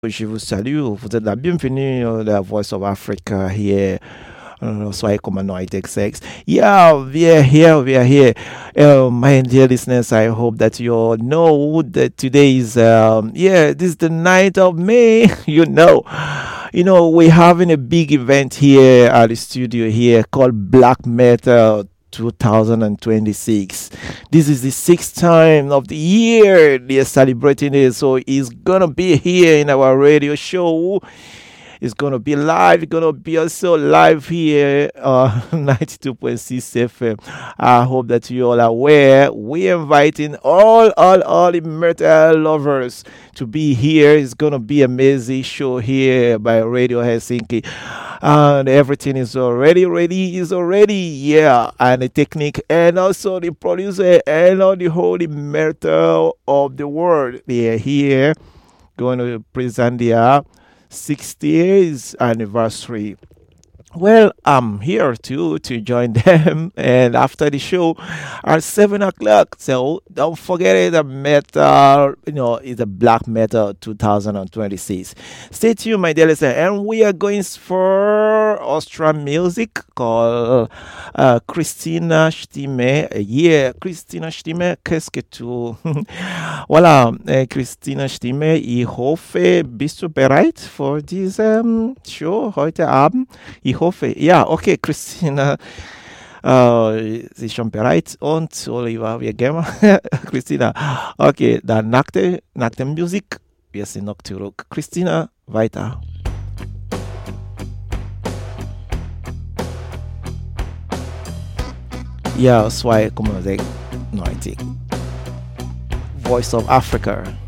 je vous salue. Vous êtes la bienvenue, la Voice of Africa here. Soyez comme un sex. Yeah, we are here. We are here. My dear listeners, I hope that you all know that today is, this is the night of May. We're having a big event here at the studio here called Black Metal 2026. This is the sixth time of the year they're celebrating it, so it's gonna be here in our radio show. It's gonna be live. It's gonna be also live here, 92.6 FM. I hope that you all are aware. We're inviting all the metal lovers to be here. It's gonna be an amazing show here by Radio Helsinki, and everything is already ready. Is already, yeah, and the technique and also the producer and all the holy metal of the world. They are here, going to present their 60 years anniversary. Well, I'm here too to join them, and after the show at 7 o'clock. So don't forget it. The metal, it's a black metal 2026. Stay tuned, my dear listener, and we are going for Austrian music called Christina Stimme. Yeah, Christina Stimme, qu'est-ce que tu? Voilà, Christina Stimme. Ich hoffe, bist du bereit für diese Show heute Abend? Ich hoffe, ja, okay, Christina, sie ist schon bereit und Oliver, wir gehen Christina, okay, dann nach der Musik, wir sind noch zurück. Christina, weiter. Ja, 2,96. Voice of Africa.